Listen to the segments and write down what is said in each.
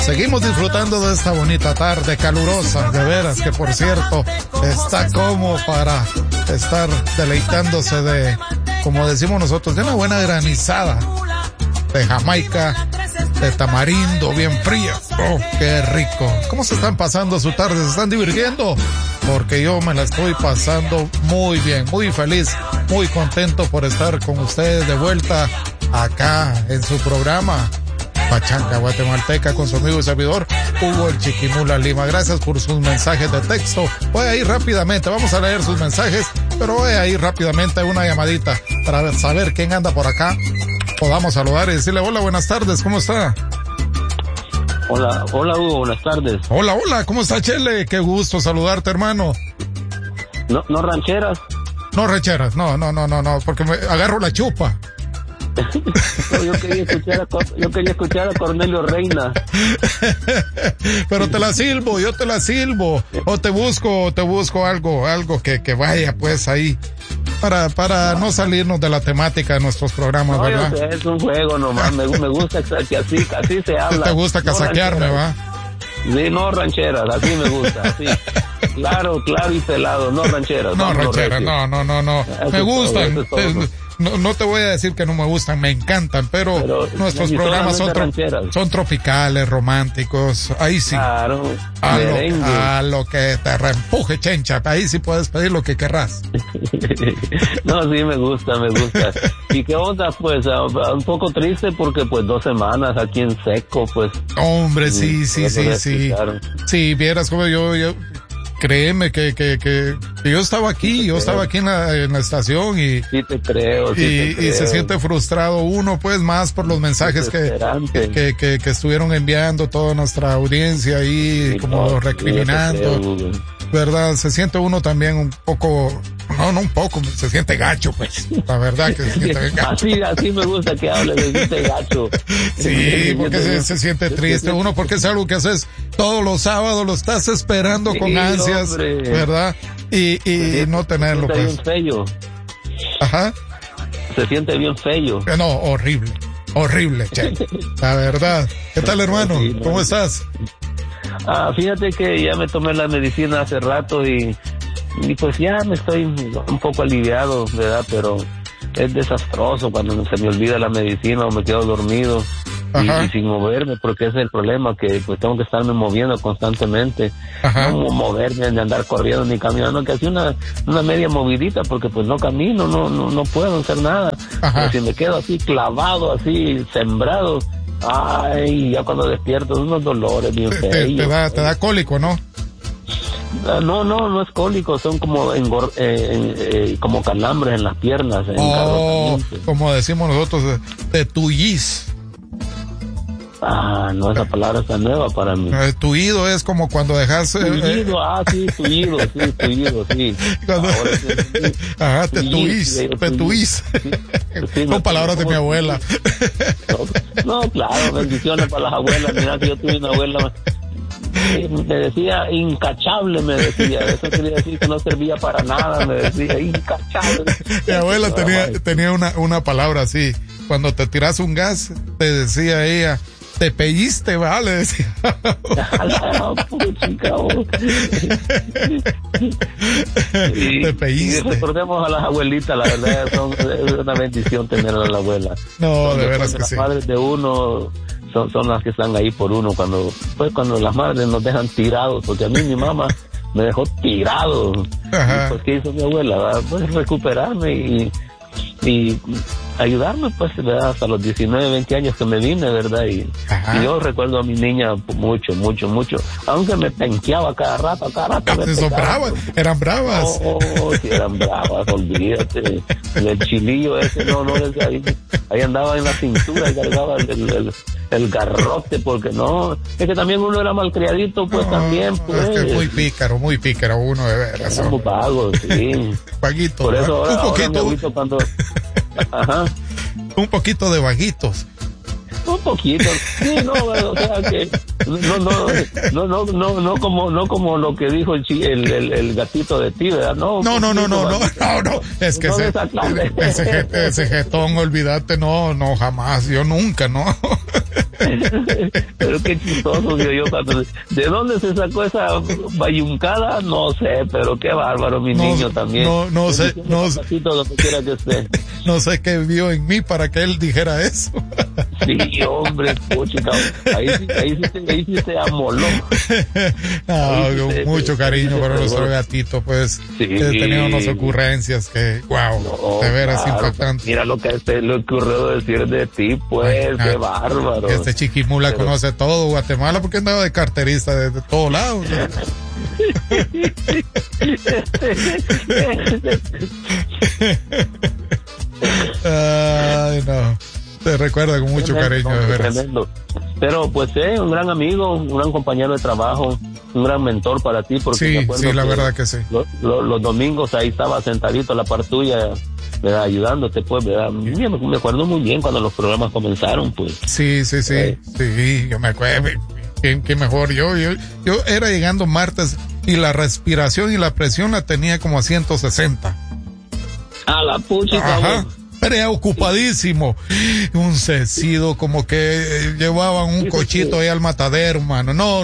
Seguimos disfrutando de esta bonita tarde calurosa, de veras que por cierto está como para estar deleitándose de, como decimos nosotros, de una buena granizada de Jamaica, de tamarindo bien fría. Oh, qué rico. ¿Cómo se están pasando su tarde? ¿Se están divirtiendo? Porque yo me la estoy pasando muy bien, muy feliz, muy contento por estar con ustedes de vuelta acá en su programa Pachanga Guatemalteca con su amigo y servidor Hugo el Chiquimula Lima. Gracias por sus mensajes de texto. Voy a ir rápidamente, vamos a leer sus mensajes, pero voy a ir rápidamente a una llamadita para saber quién anda por acá. Podamos saludar y decirle hola, buenas tardes, ¿cómo está? Hola Hugo, buenas tardes. Hola, ¿cómo está Chele? Qué gusto saludarte, hermano. No rancheras. No rancheras, no, porque me agarro la chupa. Yo quería escuchar a Cornelio Reina. Pero yo te la silbo. O te busco algo que vaya pues ahí. Para no salirnos de la temática de nuestros programas, ¿verdad? No, es un juego nomás, me gusta que así se habla. ¿Te gusta casaquearme, va? Sí, no rancheras, así me gusta, así. Claro y pelado, no rancheras. No. Me gustan. No te voy a decir que no me gustan, me encantan, pero nuestros programas son tropicales, románticos, ahí sí. Claro, a lo que te reempuje, chencha, ahí sí puedes pedir lo que querrás. No, sí, me gusta. ¿Y qué onda? Pues un poco triste porque pues 2 semanas aquí en seco, pues. Hombre, sí. Sí, vieras como yo créeme que yo estaba aquí en la estación y sí te creo. Y se siente frustrado uno pues más por los mensajes que estuvieron enviando toda nuestra audiencia ahí, sí, como recriminando, ¿verdad? Se siente uno también un poco, no un poco, se siente gacho pues, la verdad que se siente gacho. Así me gusta que hables, se siente gacho. Sí, porque se siente triste uno, porque es algo que haces todos los sábados, lo estás esperando con ansias, hombre, ¿verdad? Y no tenerlo pues. Se siente bien feo. Ajá. Se siente bien feo. No, horrible, che. La verdad. ¿Qué tal, hermano? Sí, ¿cómo estás? Fíjate que ya me tomé la medicina hace rato y pues ya me estoy un poco aliviado, ¿verdad? Pero es desastroso cuando se me olvida la medicina o me quedo dormido y sin moverme, porque ese es el problema, que pues tengo que estarme moviendo constantemente. No moverme, ni andar corriendo ni caminando, que así una media movidita, porque pues no camino, no puedo hacer nada. Pero si me quedo así clavado, así sembrado, ay, ya cuando despierto unos dolores bien feos. Te da cólico, ¿no? No es cólico, son como como calambres en las piernas. Como decimos nosotros, te tullís. No, esa palabra está nueva para mí. Tuido es como cuando dejas... Tuido, tuido, sí. Cuando... te tuís. Son palabras de mi abuela. No, claro, bendiciones para las abuelas. Mira que yo tuve una abuela... me decía incachable, me decía, eso quería decir que no servía para nada, me decía incachable. Mi abuela tenía una palabra así, cuando te tiras un gas, te decía ella, te pelliste, ¿vale? Decía. Te pelliste. Y recordemos a las abuelitas, la verdad, es una bendición tener a la abuela. No, de veras que sí. Las madres de uno son las que están ahí por uno cuando las madres nos dejan tirados, porque a mí mi mamá me dejó tirado. Pues ¿qué hizo mi abuela? Pues recuperarme y ayudarme, pues, ¿verdad? Hasta los 19, 20 años que me vine, ¿verdad? Y yo recuerdo a mi niña mucho, aunque me penqueaba cada rato. Son bravas, eran bravas. Sí, eran bravas, olvídate. El chilillo ese, ahí andaba en la cintura y cargaba el garrote, porque es que también uno era malcriadito, pues también, pues. Es que muy pícaro uno, de veras. Somos vagos, sí. Vaguito. Por eso un poquito. Cuando... Un poquito de vaguitos. Un poquito, sí, o sea que no como lo que dijo el gatito de ti, ¿verdad? No, es que ese jetón, olvídate, no, jamás, yo nunca, no. Pero qué chistoso, yo cuando, ¿de dónde se sacó esa bayuncada? No sé, pero qué bárbaro, mi niño también. No sé, donde quiera que esté. No sé qué vio en mí para que él dijera eso. Sí, hombre, puchica, ahí sí se amoló. Mucho cariño para nuestro gatito, pues, sí, que tenía unas ocurrencias que, wow, de veras impactantes. Mira lo que le ocurrió decir de ti, pues, qué bárbaro. Este chiquimula conoce todo Guatemala porque andaba de carterista de todos lados. Ay, no. Te recuerda con mucho cariño, de veras. Tremendo. Pero pues un gran amigo, un gran compañero de trabajo, un gran mentor para ti. Porque sí, la verdad que sí. Los domingos ahí estaba sentadito a la par tuya, ¿verdad? Ayudándote, pues, ¿verdad? Me acuerdo muy bien cuando los programas comenzaron, pues. Sí, yo me acuerdo. Qué mejor. Yo era llegando martes y la respiración y la presión la tenía como a 160. A la pucha, ajá. Preocupadísimo. Un cecido como que llevaban un cochito ahí al matadero, mano. No.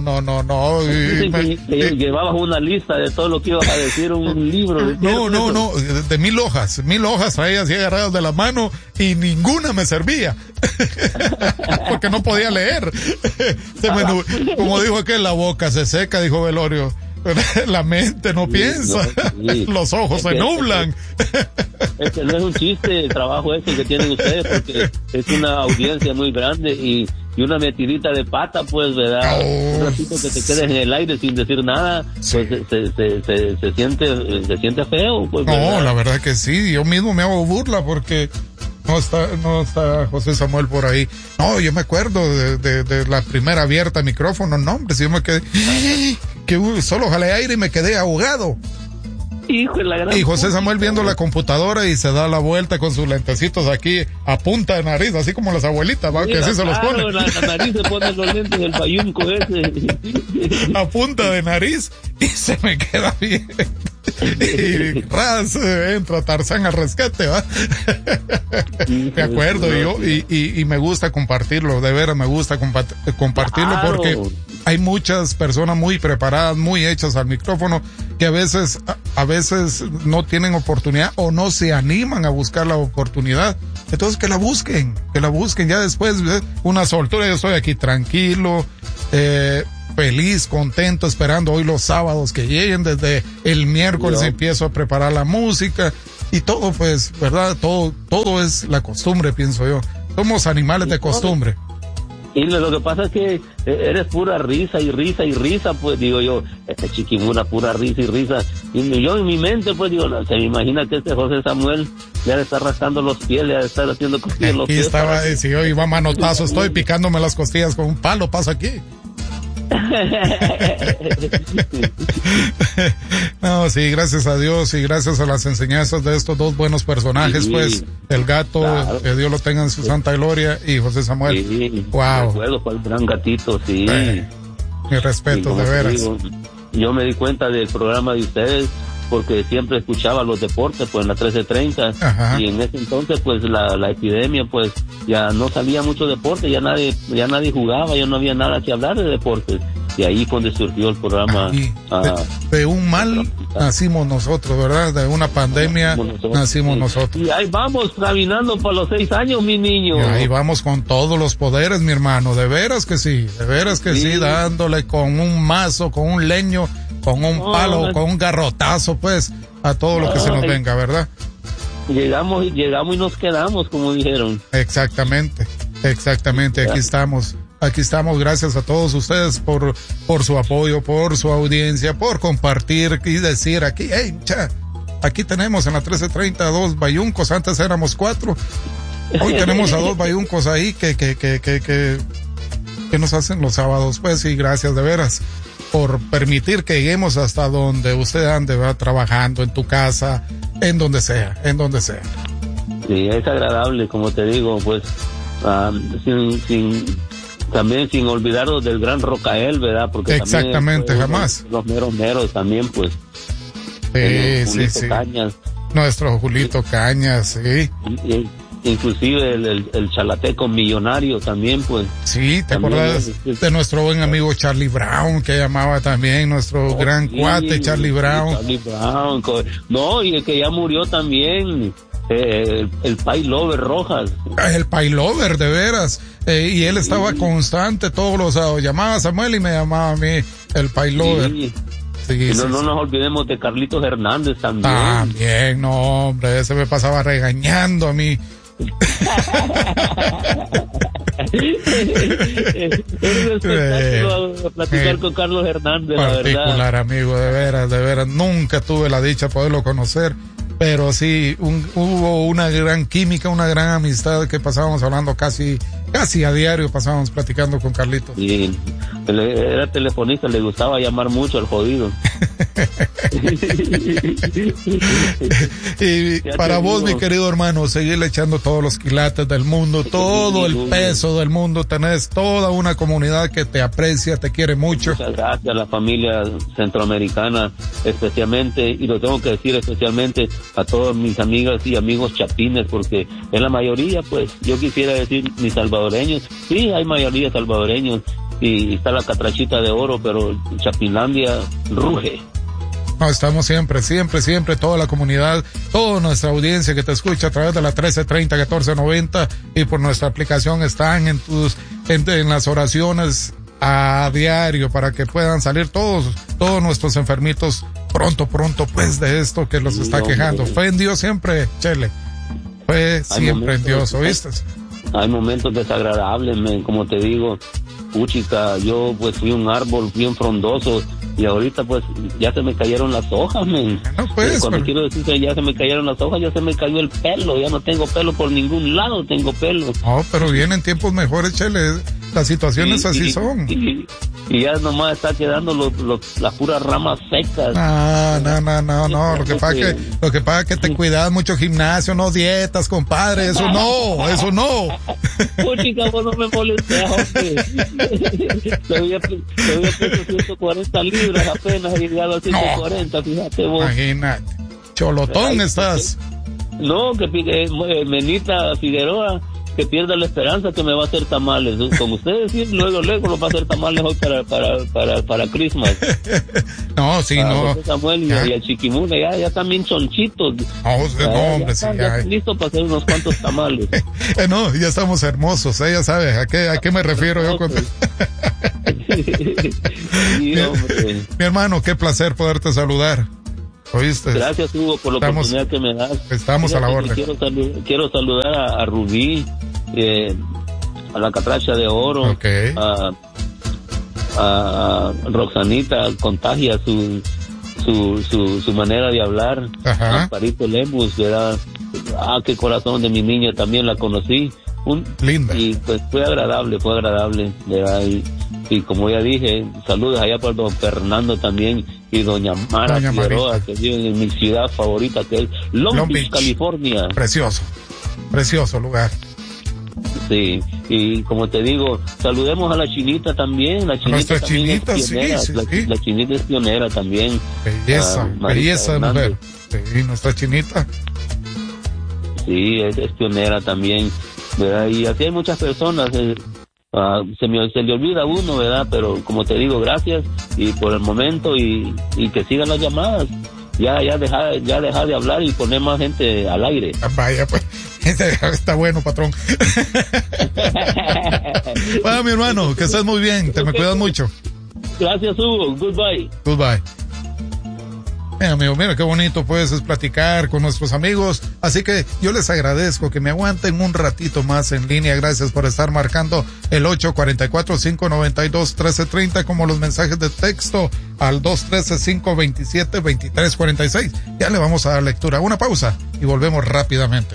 Llevabas una lista de todo lo que ibas a decir, un libro. No, de 1000 hojas. 1000 hojas traía así agarradas de la mano y ninguna me servía. Porque no podía leer. Como dijo aquel, la boca se seca, dijo Velorio. La mente no piensa, los ojos se nublan. Es que no es un chiste el trabajo ese que tienen ustedes, porque es una audiencia muy grande y una metidita de pata, pues, ¿verdad? Un ratito que te quedes en el aire sin decir nada, pues se siente feo, pues. No, la verdad que sí, yo mismo me hago burla porque no está José Samuel por ahí. No, yo me acuerdo de la primera abierta micrófono, no, hombre, si yo me quedé, que solo jalé aire y me quedé ahogado. Hijo de la gran y José Samuel viendo la computadora y se da la vuelta con sus lentecitos aquí a punta de nariz, así como las abuelitas, ¿va? Sí, que así se los ponen. La nariz se pone los lentes del payunco ese. A punta de nariz y se me queda bien. Y entra Tarzán al rescate, ¿va? Me acuerdo y me gusta compartirlo, de veras me gusta compartirlo porque hay muchas personas muy preparadas, muy hechas al micrófono que a veces no tienen oportunidad o no se animan a buscar la oportunidad. Entonces que la busquen ya después una soltura. Yo estoy aquí tranquilo, feliz, contento, esperando hoy los sábados que lleguen. Desde el miércoles empiezo a preparar la música y todo, pues, ¿verdad? Todo es la costumbre, pienso yo. Somos animales de costumbre. Y lo que pasa es que eres pura risa y risa, pues digo yo, este chiquimula pura risa y risa. Y yo en mi mente, pues digo, se me imagina que este José Samuel le ha de estar rascando los pies, le ha de estar haciendo costillas los pies. Aquí estaba, si yo iba a manotazo, estoy picándome las costillas con un palo, pasa aquí. No, sí, gracias a Dios y gracias a las enseñanzas de estos dos buenos personajes, pues, el gato, claro, que Dios lo tenga en su santa gloria, y José Samuel. Sí, wow. Recuerdo para el gran gatito, sí. Mi respeto, de veras. Digo, yo me di cuenta del programa de ustedes porque siempre escuchaba los deportes, pues en la 1330. Ajá. Y en ese entonces, pues la epidemia, pues ya no salía mucho deporte, ya nadie jugaba, ya no había nada que hablar de deportes. Y ahí cuando surgió el programa. De un mal nacimos nosotros, ¿verdad? De una pandemia nacimos nosotros. Y ahí vamos caminando para los 6 años, mi niño. Y ahí vamos con todos los poderes, mi hermano. De veras que sí, sí, dándole con un mazo, con un leño, con un palo, con un garrotazo, pues, a todo lo que se nos venga, ¿verdad? Llegamos y nos quedamos, como dijeron. Exactamente, aquí estamos, gracias a todos ustedes por su apoyo, por su audiencia, por compartir y decir aquí, hey, aquí tenemos en la 1330 a 2 bayuncos, antes éramos 4, hoy tenemos a 2 bayuncos ahí que nos hacen los sábados, pues, y gracias de veras por permitir que lleguemos hasta donde usted ande, va trabajando, en tu casa, en donde sea. Sí, es agradable, como te digo, pues, también sin olvidarnos del gran Rocael, ¿verdad? Porque exactamente, también jamás. Los meros también, pues. Sí. Cañas. Nuestro Julito Cañas, sí. inclusive el chalateco millonario también, pues. Sí, ¿te acuerdas de nuestro buen amigo Charlie Brown, que llamaba también, nuestro gran cuate Charlie Brown? Charlie Brown, no, y el que ya murió también, el Pailover Rojas. El Pailover, de veras. Y él estaba constante todos los sábados. Llamaba a Samuel y me llamaba a mí el Pailover. Sí. Y no nos olvidemos de Carlitos Hernández también. También, no, hombre, ese me pasaba regañando a mí. Es un espectáculo platicar con Carlos Hernández, la verdad. Particular, amigo, de veras, nunca tuve la dicha de poderlo conocer, pero sí, hubo una gran química, una gran amistad que pasábamos hablando casi a diario, pasábamos platicando con Carlitos. Sí, era telefonista, le gustaba llamar mucho al jodido. Y para vos, mi querido hermano, seguirle echando todos los quilates del mundo, todo el peso del mundo, tenés toda una comunidad que te aprecia, te quiere mucho. Muchas gracias a la familia centroamericana, especialmente, y lo tengo que decir especialmente a todas mis amigas y amigos chapines, porque en la mayoría, pues, yo quisiera decir mis salvadoreños, sí, hay mayoría salvadoreños, y está la catrachita de oro, pero Chapinlandia ruge. No, estamos siempre, toda la comunidad, toda nuestra audiencia que te escucha a través de la 1330 1490 y por nuestra aplicación están en las oraciones a diario para que puedan salir todos nuestros enfermitos pronto, pues, de esto que los está quejando. Fe en Dios siempre, Chele. Fe siempre en Dios, ¿oíste? Hay momentos desagradables, como te digo, puchica, yo pues fui un árbol bien frondoso y ahorita pues ya se me cayeron las hojas, men. No, pues, cuando quiero decir que ya se me cayeron las hojas, ya se me cayó el pelo, ya no tengo pelo por ningún lado, tengo pelo. No, pero vienen tiempos mejores, Chele, las situaciones así son. Y ya nomás está quedando las puras ramas secas. No, lo que pasa que te cuidas mucho gimnasio, no dietas, compadre, eso no. Puchica, vos no me molestes, hombre. Te había puesto 140 libras apenas, he llegado a 140, fíjate vos. Imagínate, cholotón estás. No, que Menita Figueroa, que pierda la esperanza que me va a hacer tamales. Como ustedes dicen, luego nos va a hacer tamales hoy para Christmas. No, sí, no. Samuel y el Chiquimula ya están bien chonchitos. Hombre, sí, ya. Listo para hacer unos cuantos tamales. No, ya estamos hermosos, ya sabes a qué me refiero yo. Sí, hombre. Mi hermano, qué placer poderte saludar. ¿Oíste? Gracias, Hugo, por la oportunidad que me das. Estamos a la orden. Quiero saludar a Rubí, a la catracha de oro, okay. a Roxanita, contagia su manera de hablar. Ajá. A Parito Lemus, ¿verdad? Qué corazón de mi niña, también la conocí. Linda. Y pues fue agradable, ¿verdad? Y como ya dije, saludos allá para don Fernando también y doña Mara Figueroa, que viven en mi ciudad favorita, que es Long Beach, California. Precioso lugar. Sí, y como te digo, saludemos a la Chinita también. Nuestra Chinita, sí. La Chinita es pionera también. Belleza de mujer. Sí, nuestra Chinita. Sí, es pionera también, ¿verdad? Y así hay muchas personas. Se le olvida uno, ¿verdad? Pero como te digo, gracias y por el momento y que sigan las llamadas. Ya deja de hablar y poner más gente al aire. Vaya, pues, está bueno, patrón. Bueno, mi hermano, que estés muy bien, me cuidas mucho. Gracias, Hugo. Goodbye. Mira, amigo, mira qué bonito pues es platicar con nuestros amigos, así que yo les agradezco que me aguanten un ratito más en línea. Gracias por estar marcando el 844-592-1330 como los mensajes de texto al 213-527-2346. Ya le vamos a dar lectura. Una pausa y volvemos rápidamente.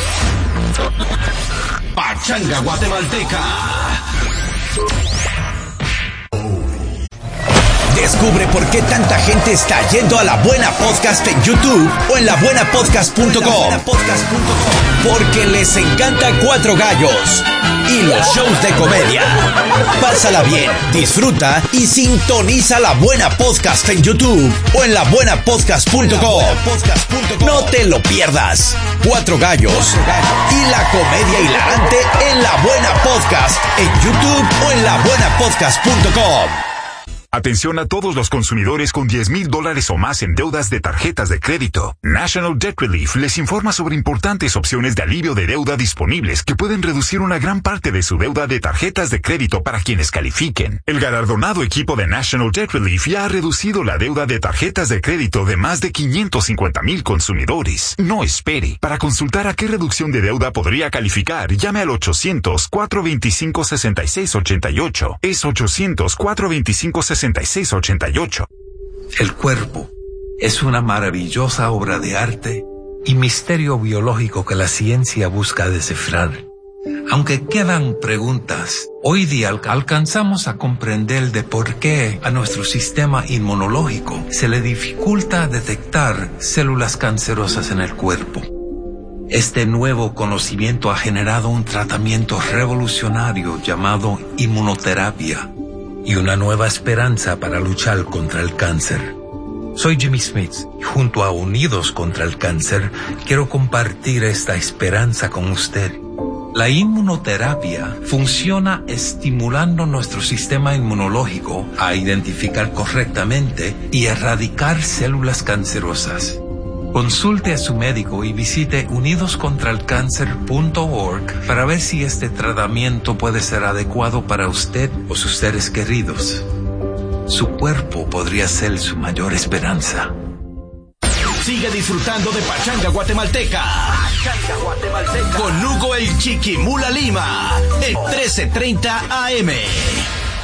Pachanga Guatemalteca. Descubre por qué tanta gente está yendo a La Buena Podcast en YouTube o en labuenapodcast.com. Porque les encanta Cuatro Gallos y los shows de comedia. Pásala bien, disfruta y sintoniza La Buena Podcast en YouTube o en labuenapodcast.com. No te lo pierdas. Cuatro Gallos y la comedia hilarante en La Buena Podcast en YouTube o en labuenapodcast.com. Atención a todos los consumidores con $10,000 o más en deudas de tarjetas de crédito. National Debt Relief les informa sobre importantes opciones de alivio de deuda disponibles que pueden reducir una gran parte de su deuda de tarjetas de crédito para quienes califiquen. El galardonado equipo de National Debt Relief ya ha reducido la deuda de tarjetas de crédito de más de 550,000 consumidores. No espere. Para consultar a qué reducción de deuda podría calificar, llame al 800-425-6688. Es 800-425-6688. El cuerpo es una maravillosa obra de arte y misterio biológico que la ciencia busca descifrar. Aunque quedan preguntas, hoy día alcanzamos a comprender de por qué a nuestro sistema inmunológico se le dificulta detectar células cancerosas en el cuerpo. Este nuevo conocimiento ha generado un tratamiento revolucionario llamado inmunoterapia y una nueva esperanza para luchar contra el cáncer. Soy Jimmy Smith y junto a Unidos contra el Cáncer quiero compartir esta esperanza con usted. La inmunoterapia funciona estimulando nuestro sistema inmunológico a identificar correctamente y erradicar células cancerosas. Consulte a su médico y visite unidoscontralcancer.org para ver si este tratamiento puede ser adecuado para usted o sus seres queridos. Su cuerpo podría ser su mayor esperanza. Sigue disfrutando de Pachanga Guatemalteca. Con Hugo el Chiquimula Lima en 1330 AM.